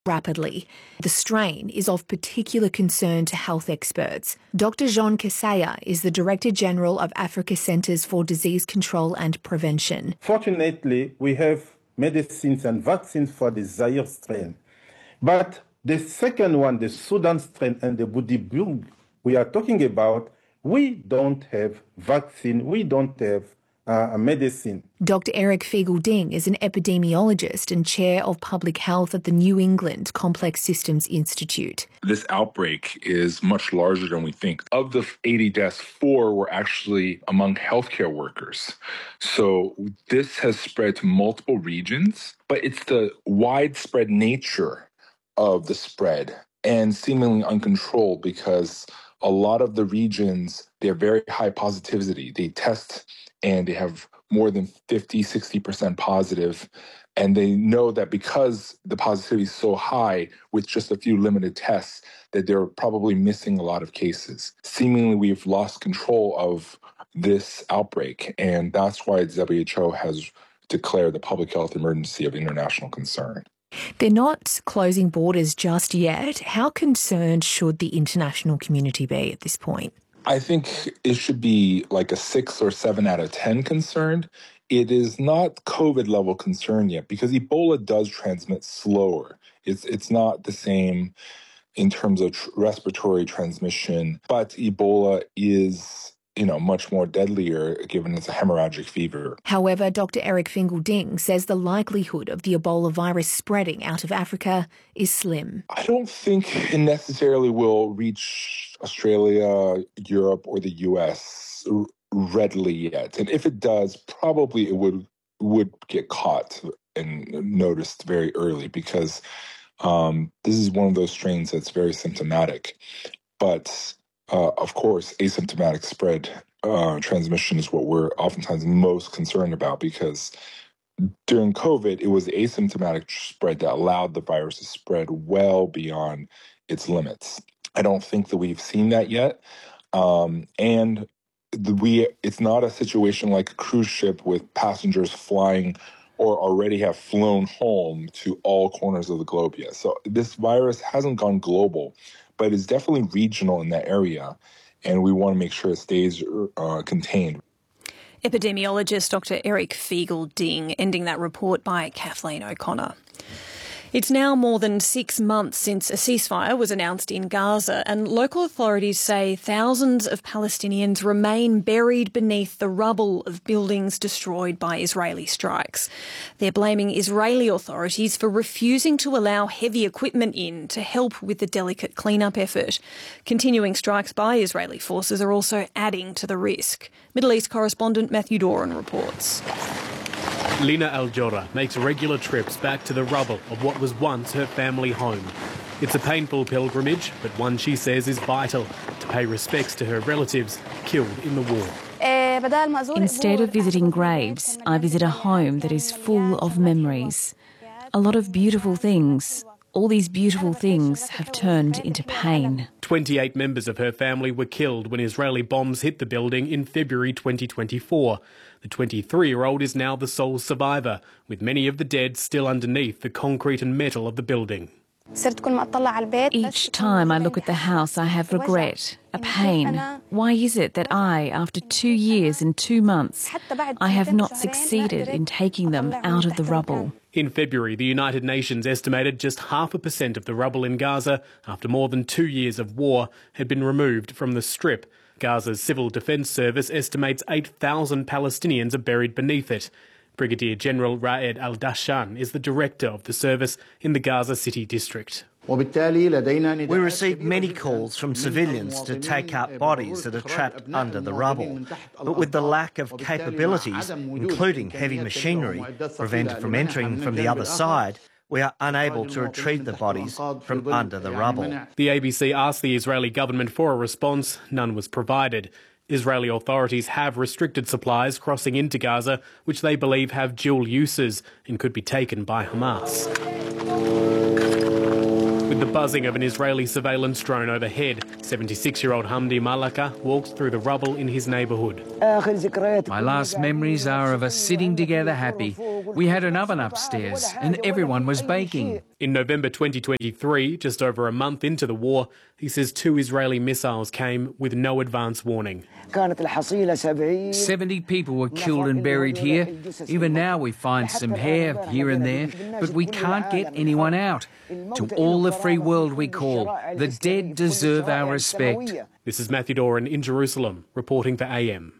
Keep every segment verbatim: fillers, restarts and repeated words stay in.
rapidly. The strain is of particular concern to health experts. Doctor Jean Kaseya is the Director General of Africa Centres for Disease Control and Prevention. Fortunately, we have medicines and vaccines for the Zaire strain. But the second one, the Sudan strain and the Budibug we are talking about, we don't have vaccine, we don't have uh, medicine. Doctor Eric Fiegel-Ding is an epidemiologist and chair of public health at the New England Complex Systems Institute. This outbreak is much larger than we think. Of the eighty deaths, four were actually among healthcare workers. So this has spread to multiple regions, but it's the widespread nature of the spread and seemingly uncontrolled because a lot of the regions, they're very high positivity. They test and they have more than fifty, sixty percent positive. And they know that because the positivity is so high with just a few limited tests, that they're probably missing a lot of cases. Seemingly, we've lost control of this outbreak. And that's why the W H O has declared the public health emergency of international concern. They're not closing borders just yet. How concerned should the international community be at this point? I think it should be like a six or seven out of ten concerned. It is not COVID level concern yet because Ebola does transmit slower. It's it's not the same in terms of tr- respiratory transmission, but Ebola is, you know, much more deadlier given it's a hemorrhagic fever. However, Doctor Eric Fiegel-Ding says the likelihood of the Ebola virus spreading out of Africa is slim. I don't think it necessarily will reach Australia, Europe, or the U S readily yet. And if it does, probably it would would get caught and noticed very early because um, this is one of those strains that's very symptomatic. But uh, of course, asymptomatic spread uh, transmission is what we're oftentimes most concerned about because during COVID, it was asymptomatic spread that allowed the virus to spread well beyond its limits. I don't think that we've seen that yet. Um, and the, we it's not a situation like a cruise ship with passengers flying or already have flown home to all corners of the globe yet. So this virus hasn't gone global, but it's definitely regional in that area. And we want to make sure it stays uh, contained. Epidemiologist Doctor Eric Fiegel-Ding, ending that report by Kathleen O'Connor. It's now more than six months since a ceasefire was announced in Gaza, and local authorities say thousands of Palestinians remain buried beneath the rubble of buildings destroyed by Israeli strikes. They're blaming Israeli authorities for refusing to allow heavy equipment in to help with the delicate cleanup effort. Continuing strikes by Israeli forces are also adding to the risk. Middle East correspondent Matthew Doran reports. Lina Al-Jora makes regular trips back to the rubble of what was once her family home. It's a painful pilgrimage, but one she says is vital to pay respects to her relatives killed in the war. Instead of visiting graves, I visit a home that is full of memories. A lot of beautiful things. All these beautiful things have turned into pain. twenty-eight members of her family were killed when Israeli bombs hit the building in February twenty twenty-four. The twenty-three-year-old is now the sole survivor, with many of the dead still underneath the concrete and metal of the building. Each time I look at the house, I have regret, a pain. Why is it that I, after two years and two months, I have not succeeded in taking them out of the rubble? In February, the United Nations estimated just half a percent of the rubble in Gaza, after more than two years of war, had been removed from the Strip. Gaza's Civil Defence Service estimates eight thousand Palestinians are buried beneath it. Brigadier General Raed Al-Dashan is the director of the service in the Gaza City district. We receive many calls from civilians to take out bodies that are trapped under the rubble. But with the lack of capabilities, including heavy machinery, prevented from entering from the other side, we are unable to retrieve the bodies from under the rubble. The A B C asked the Israeli government for a response. None was provided. Israeli authorities have restricted supplies crossing into Gaza, which they believe have dual uses and could be taken by Hamas. With the buzzing of an Israeli surveillance drone overhead, seventy-six-year-old Hamdi Malaka walks through the rubble in his neighbourhood. My last memories are of us sitting together happy, We had an oven upstairs and everyone was baking. In November twenty twenty-three, just over a month into the war, he says two Israeli missiles came with no advance warning. seventy people were killed and buried here. Even now we find some hair here and there, but we can't get anyone out. To all the free world we call, the dead deserve our respect. This is Matthew Doran in Jerusalem, reporting for A M.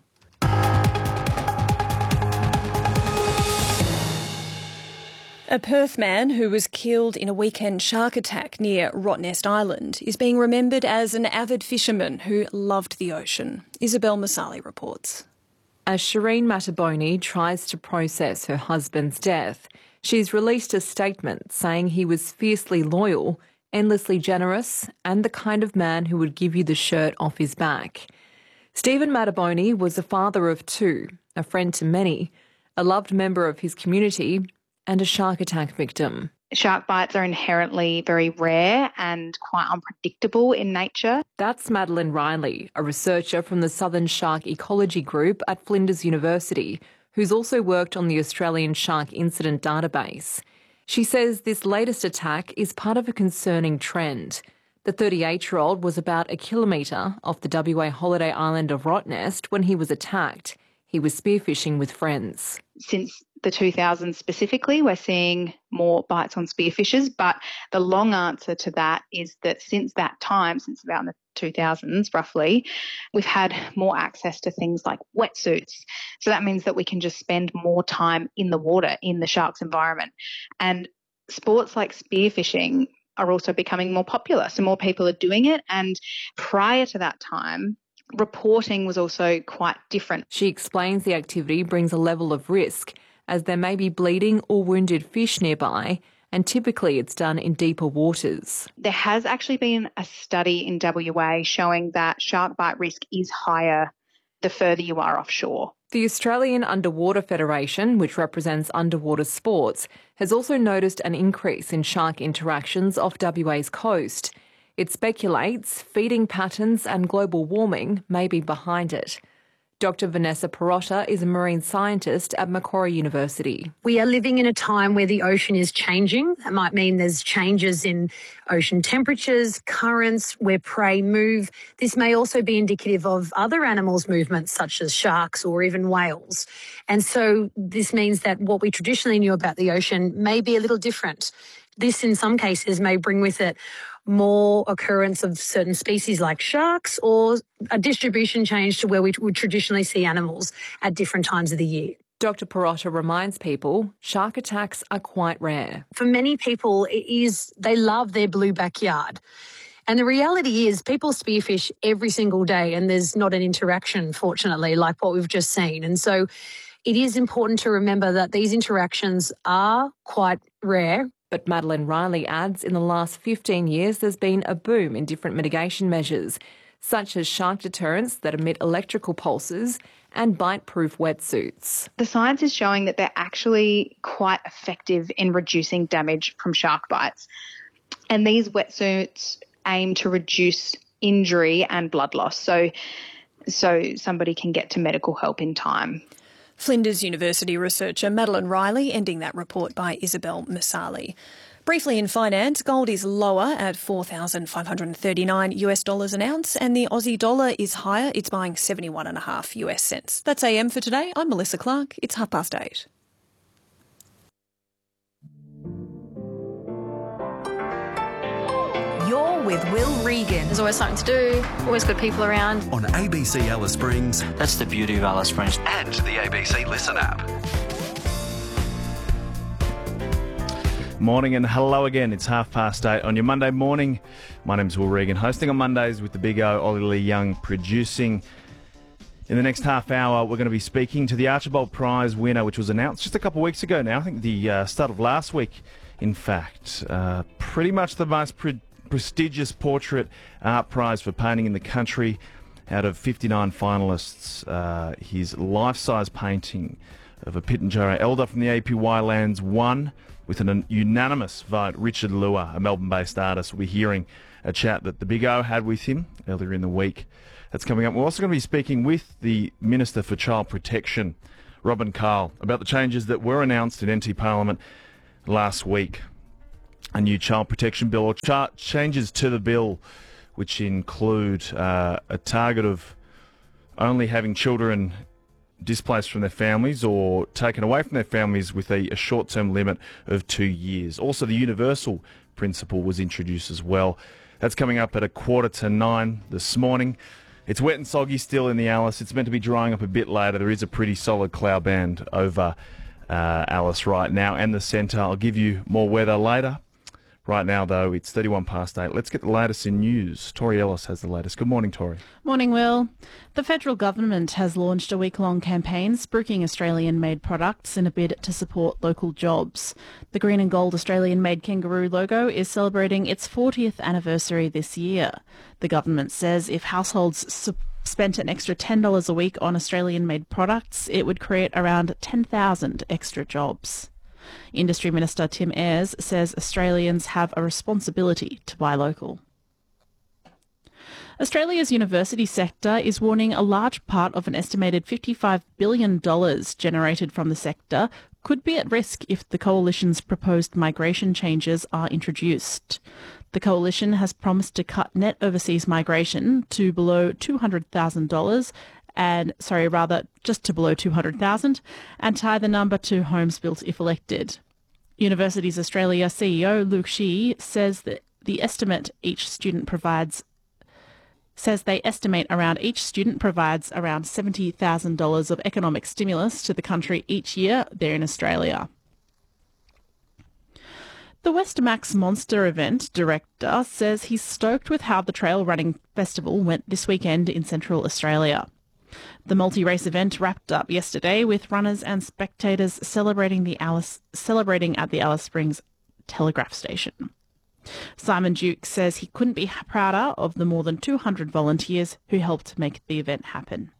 A Perth man who was killed in a weekend shark attack near Rottnest Island is being remembered as an avid fisherman who loved the ocean. Isabel Masali reports. As Shireen Mataboni tries to process her husband's death, she's released a statement saying he was fiercely loyal, endlessly generous, and the kind of man who would give you the shirt off his back. Stephen Mataboni was a father of two, a friend to many, a loved member of his community, and a shark attack victim. Shark bites are inherently very rare and quite unpredictable in nature. That's Madeline Riley, a researcher from the Southern Shark Ecology Group at Flinders University, who's also worked on the Australian Shark Incident Database. She says this latest attack is part of a concerning trend. The thirty-eight-year-old was about a kilometre off the W A holiday island of Rottnest when he was attacked. He was spearfishing with friends. Since the two thousands specifically, we're seeing more bites on spearfishers, but the long answer to that is that since that time, since about the two thousands roughly, we've had more access to things like wetsuits. So that means that we can just spend more time in the water, in the shark's environment. And sports like spearfishing are also becoming more popular, so more people are doing it. And prior to that time, reporting was also quite different. She explains the activity brings a level of risk, as there may be bleeding or wounded fish nearby, and typically it's done in deeper waters. There has actually been a study in W A showing that shark bite risk is higher the further you are offshore. The Australian Underwater Federation, which represents underwater sports, has also noticed an increase in shark interactions off W A's coast. It speculates feeding patterns and global warming may be behind it. Doctor Vanessa Perotta is a marine scientist at Macquarie University. We are living in a time where the ocean is changing. That might mean there's changes in ocean temperatures, currents, where prey move. This may also be indicative of other animals' movements, such as sharks or even whales. And so this means that what we traditionally knew about the ocean may be a little different. This, in some cases, may bring with it more occurrence of certain species like sharks, or a distribution change to where we would traditionally see animals at different times of the year. Doctor Perotta reminds people shark attacks are quite rare. For many people, it is they love their blue backyard. And the reality is people spearfish every single day and there's not an interaction, fortunately, like what we've just seen. And so it is important to remember that these interactions are quite rare. But Madeline Riley adds in the last fifteen years there's been a boom in different mitigation measures, such as shark deterrents that emit electrical pulses and bite-proof wetsuits. The science is showing that they're actually quite effective in reducing damage from shark bites. And these wetsuits aim to reduce injury and blood loss, so, so somebody can get to medical help in time. Flinders University researcher Madeline Riley ending that report by Isabel Masali. Briefly in finance, gold is lower at four thousand five hundred thirty-nine US dollars an ounce and the Aussie dollar is higher. It's buying seventy-one and a half US cents. That's A M for today. I'm Melissa Clark. It's half past eight. You're with Will Regan. There's always something to do, always good people around. On A B C Alice Springs. That's the beauty of Alice Springs. And the A B C Listen app. Morning and hello again. It's half past eight on your Monday morning. My name's Will Regan, hosting on Mondays with the big O, Ollie Lee Young, producing. In the next half hour, we're going to be speaking to the Archibald Prize winner, which was announced just a couple of weeks ago now. I think the uh, start of last week, in fact. Uh, pretty much the most pre- prestigious portrait art prize for painting in the country. Out of fifty-nine finalists, uh, his life-size painting of a Pitjantjatjara elder from the A P Y lands won with an unanimous vote. Richard Lua, a Melbourne-based artist, will be hearing a chat that the Big O had with him earlier in the week. That's coming up. We're also going to be speaking with the Minister for Child Protection, Robin Carl, about the changes that were announced in N T Parliament last week. A new child protection bill, or cha- changes to the bill, which include uh, a target of only having children displaced from their families or taken away from their families with a, a short-term limit of two years. Also, the universal principle was introduced as well. That's coming up at a quarter to nine this morning. It's wet and soggy still in the Alice. It's meant to be drying up a bit later. There is a pretty solid cloud band over uh, Alice right now and the centre. I'll give you more weather later. Right now, though, it's thirty-one past eight. Let's get the latest in news. Tori Ellis has the latest. Good morning, Tori. Morning, Will. The federal government has launched a week-long campaign spruiking Australian-made products in a bid to support local jobs. The green and gold Australian-made kangaroo logo is celebrating its fortieth anniversary this year. The government says if households su- spent an extra ten dollars a week on Australian-made products, it would create around ten thousand extra jobs. Industry Minister Tim Ayres says Australians have a responsibility to buy local. Australia's university sector is warning a large part of an estimated fifty-five billion dollars generated from the sector could be at risk if the Coalition's proposed migration changes are introduced. The Coalition has promised to cut net overseas migration to below two hundred thousand dollars and, sorry, rather just to below two hundred thousand, and tie the number to homes built if elected. Universities Australia C E O Luke Shee says that the estimate each student provides says they estimate around each student provides around seventy thousand dollars of economic stimulus to the country each year there in Australia. The Westamax Monster event director says he's stoked with how the trail running festival went this weekend in Central Australia. The multi-race event wrapped up yesterday with runners and spectators celebrating the Alice celebrating at the Alice Springs Telegraph Station. Simon Duke says he couldn't be prouder of the more than two hundred volunteers who helped make the event happen.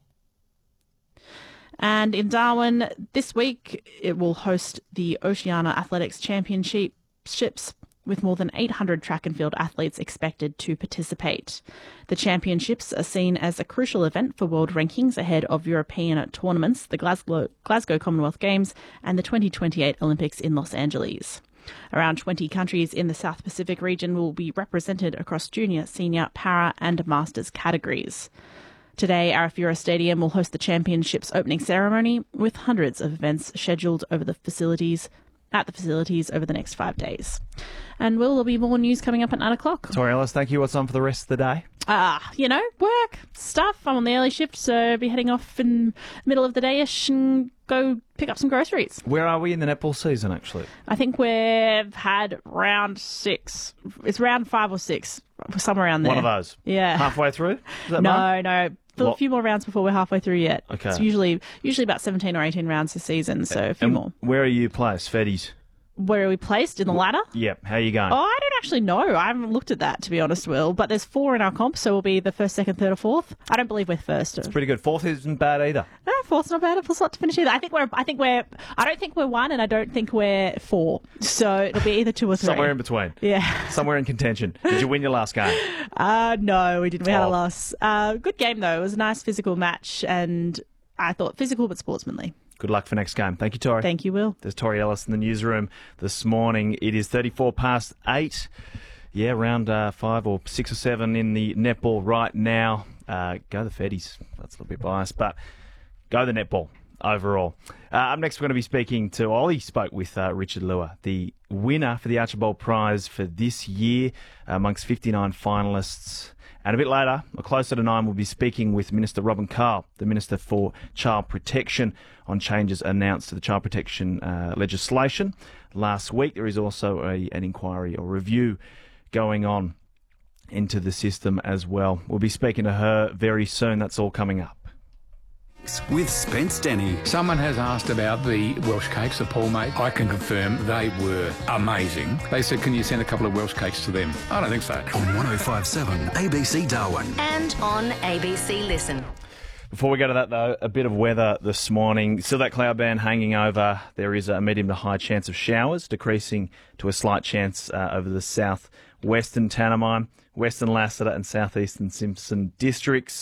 And in Darwin, this week it will host the Oceania Athletics Championships, with more than eight hundred track and field athletes expected to participate. The championships are seen as a crucial event for world rankings ahead of European tournaments, the Glasgow, Glasgow Commonwealth Games and the twenty twenty-eight Olympics in Los Angeles. Around twenty countries in the South Pacific region will be represented across junior, senior, para and masters categories. Today, Arafura Stadium will host the championships opening ceremony with hundreds of events scheduled over the facilities at the facilities over the next five days. And Will, there'll be more news coming up at nine o'clock. Tori Ellis, thank you. What's on for the rest of the day? Ah, you know, work, stuff. I'm on the early shift, so I'll be heading off in the middle of the day-ish and go pick up some groceries. Where are we in the netball season, actually? I think we've had round six. It's round five or six, somewhere around there. One of those? Yeah. Halfway through? Is that no, mine? no. Still a few more rounds before we're halfway through yet. Okay. It's usually usually about seventeen or eighteen rounds a season, so a few and more. Where are you placed, Feddies? Where are we placed in the ladder? Yep. How are you going? Oh, I don't actually know. I haven't looked at that, to be honest, Will. But there's four in our comp, so we'll be the first, second, third, or fourth. I don't believe we're first. It's pretty good. Fourth isn't bad either. No, fourth's not bad. Fourth's not to finish either. I think we're. I think we're. I don't think we're one, and I don't think we're four. So it'll be either two or three. Somewhere in between. Yeah. Somewhere in contention. Did you win your last game? Uh no, we didn't. We had Oh. a loss. Uh, good game though. It was a nice physical match, and I thought physical but sportsmanly. Good luck for next game. Thank you, Tori. Thank you, Will. There's Tori Ellis in the newsroom this morning. It is thirty-four past eight. Yeah, round uh, five or six or seven in the netball right now. Uh, go the Feddies. That's a little bit biased, but go the netball overall. Uh, up next, we're going to be speaking to, Ollie spoke with uh, Richard Lua, the winner for the Archibald Prize for this year, amongst fifty-nine finalists. And a bit later, or closer to nine, we'll be speaking with Minister Robin Carl, the Minister for Child Protection, on changes announced to the child protection uh, legislation last week. There is also a, an inquiry or review going on into the system as well. We'll be speaking to her very soon. That's all coming up. With Spence Denny. Someone has asked about the Welsh cakes that Paul made. I can confirm they were amazing. They said, can you send a couple of Welsh cakes to them? I don't think so. On one oh five point seven A B C Darwin. And on A B C Listen. Before we go to that, though, a bit of weather this morning. Still that cloud band hanging over. There is a medium to high chance of showers, decreasing to a slight chance uh, over the south-western Tanami, western Lassiter and southeastern Simpson districts.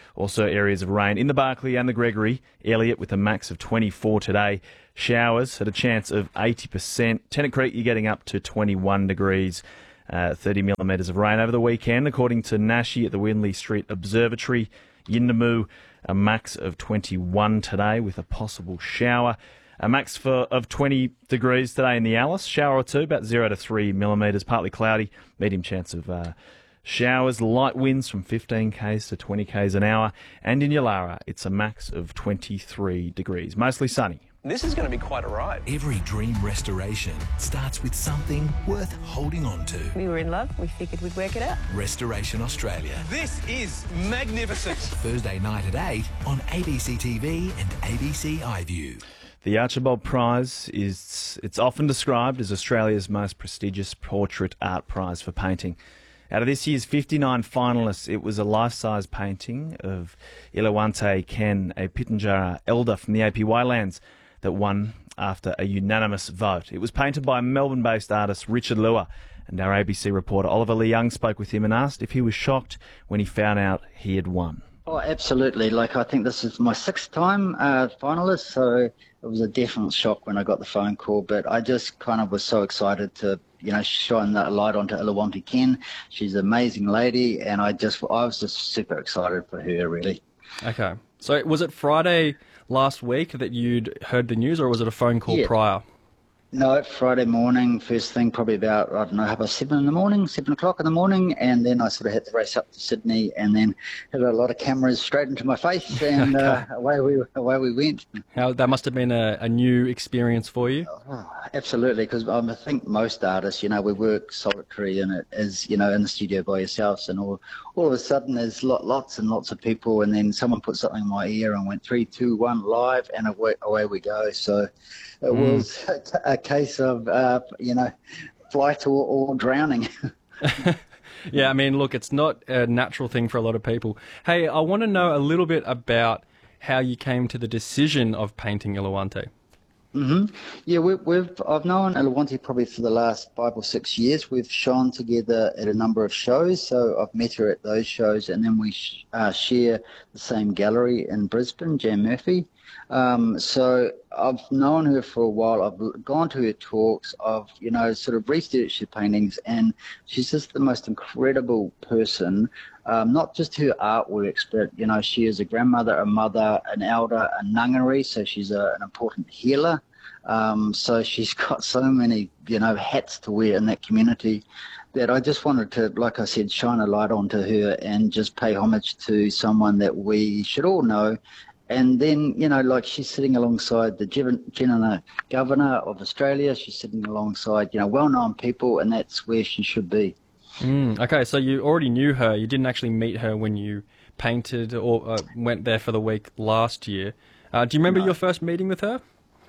Also areas of rain in the Barkly and the Gregory. Elliot with a max of twenty-four today. Showers at a chance of eighty percent. Tennant Creek, you're getting up to twenty-one degrees. Uh, thirty millimetres of rain over the weekend, according to Nashi at the Winley Street Observatory. Yindamu, a max of twenty-one today with a possible shower. A max for of twenty degrees today in the Alice. Shower or two, about zero to three millimetres, partly cloudy. Medium chance of uh, showers. Light winds from fifteen k's to twenty k's an hour. And in Yulara, it's a max of twenty-three degrees. Mostly sunny. This is going to be quite a ride. Every dream restoration starts with something worth holding on to. We were in love. We figured we'd work it out. Restoration Australia. This is magnificent. Thursday night at eight on A B C T V and A B C iView. The Archibald Prize is it's often described as Australia's most prestigious portrait art prize for painting. Out of this year's fifty-nine finalists, it was a life-size painting of Ilawante Ken, a Pitjantjatjara elder from the A P Y lands, that won after a unanimous vote. It was painted by Melbourne-based artist Richard Lua, and our A B C reporter Oliver Lee Young spoke with him and asked if he was shocked when he found out he had won. Oh, absolutely. Like, I think this is my sixth time uh, finalist, so it was a definite shock when I got the phone call, but I just kind of was so excited to, you know, shine that light onto Ilawante Ken. She's an amazing lady, and I just, I was just super excited for her, really. Okay. So was it Friday last week that you'd heard the news, or was it a phone call Yeah. prior? No, Friday morning, first thing, probably about, I don't know, about seven in the morning, seven o'clock in the morning, and then I sort of had to race up to Sydney, and then had a lot of cameras straight into my face, and Okay. uh, away we away we went. How that must have been a, a new experience for you. Oh, absolutely, because um, I think most artists, you know, we work solitary, and it is, you know, in the studio by yourselves, and all all of a sudden there's lot, lots and lots of people, and then someone put something in my ear and went three, two, one, live, and away, away we go. So it Mm. was a, a case of, uh, you know, flight or, or drowning. Yeah, I mean, look, it's not a natural thing for a lot of people. Hey, I want to know a little bit about how you came to the decision of painting Ilawante. hmm Yeah, we, we've I've known Ilawante probably for the last five or six years. We've shone together at a number of shows, so I've met her at those shows, and then we sh- uh, share the same gallery in Brisbane, Jan Murphy. Um, so I've known her for a while. I've gone to her talks. I've, you know, sort of researched her paintings, and she's just the most incredible person. Um, not just her artworks, but, you know, she is a grandmother, a mother, an elder, a ngangari, so she's a, an important healer. Um, so she's got so many, you know, hats to wear in that community that I just wanted to, like I said, shine a light onto her and just pay homage to someone that we should all know. And then, you know, like she's sitting alongside the General Governor of Australia. She's sitting alongside, you know, well-known people, and that's where she should be. Mm, okay, so you already knew her. You didn't actually meet her when you painted or uh, went there for the week last year. Uh, do you remember No. your first meeting with her?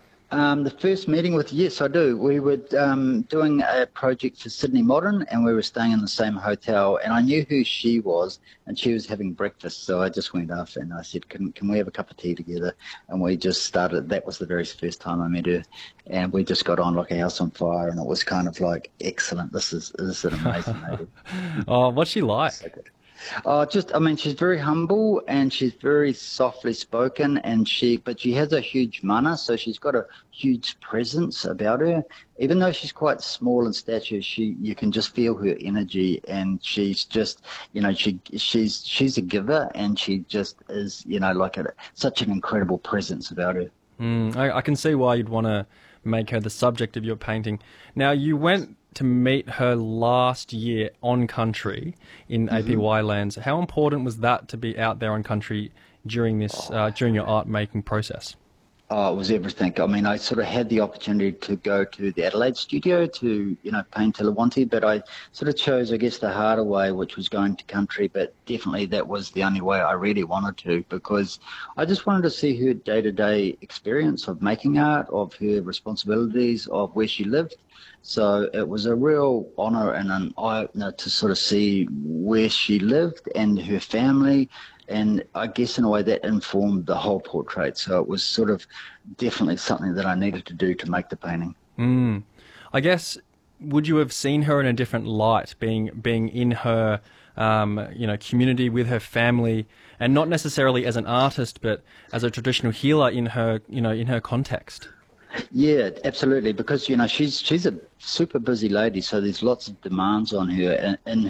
Um, the first meeting with, yes, I do. We were um, doing a project for Sydney Modern, and we were staying in the same hotel, and I knew who she was, and she was having breakfast, so I just went up and I said, can, can we have a cup of tea together? And we just started. That was the very first time I met her, and we just got on like a house on fire, and it was kind of like, excellent, this is, this is an amazing lady. Oh, what's she like? So good. Oh, just, I mean, she's very humble, and she's very softly spoken, and she, but she has a huge mana, so she's got a huge presence about her. Even though she's quite small in stature, she, you can just feel her energy, and she's just, you know, she, she's, she's a giver, and she just is, you know, like a, such an incredible presence about her. Mm, I, I can see why you'd want to make her the subject of your painting. Now, you went to meet her last year on country in Mm-hmm. A P Y lands. How important was that to be out there on country during this uh, during your art making process? Oh, it was everything. I mean, I sort of had the opportunity to go to the Adelaide studio to, you know, paint Ilawante, but I sort of chose, I guess, the harder way, which was going to country, but definitely that was the only way I really wanted to, because I just wanted to see her day-to-day experience of making art, of her responsibilities, of where she lived. So it was a real honour and an eye-opener to sort of see where she lived and her family, and I guess in a way that informed the whole portrait. So it was sort of definitely something that I needed to do to make the painting. Mm. I guess would you have seen her in a different light, being being in her um, you know community with her family, and not necessarily as an artist, but as a traditional healer in her you know in her context? Yeah, absolutely. Because you know she's she's a super busy lady, so there's lots of demands on her in, in